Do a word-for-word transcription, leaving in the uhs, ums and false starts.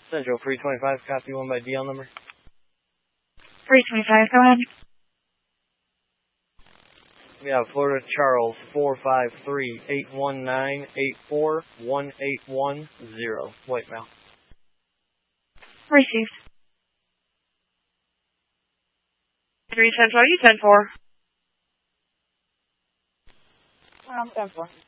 Central three twenty-five, copy one by D L number. three twenty-five, go ahead. We have Florida Charles four five three, eight one nine, eight four one eight one zero. White male. Received. three Central, you ten four. Um, ten four.